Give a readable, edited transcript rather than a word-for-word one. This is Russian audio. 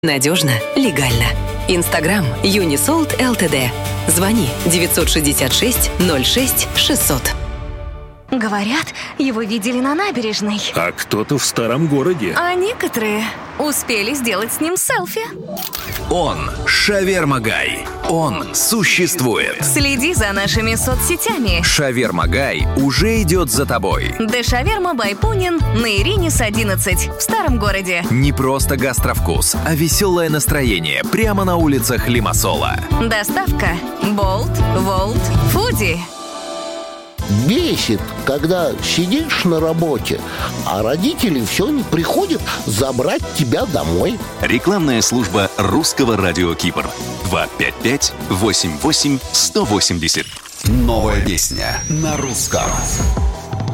Надежно, легально. Инстаграм Юнисолт ЛТД. Звони 966 06 600. Говорят, его видели на набережной. А кто-то в старом городе. А некоторые успели сделать с ним селфи. Он Шаверма Гай. Он существует. Следи за нашими соцсетями. Шаверма Гай уже идет за тобой. Шаверма бай Пунин на Иринис 11 в старом городе. Не просто гастровкус, а веселое настроение прямо на улицах Лимассола. Доставка Болт, Волт, Фуди. Бесит, когда сидишь на работе, а родители все не приходят забрать тебя домой. Рекламная служба Русского радио Кипр. 255-88-180. Новая песня на русском.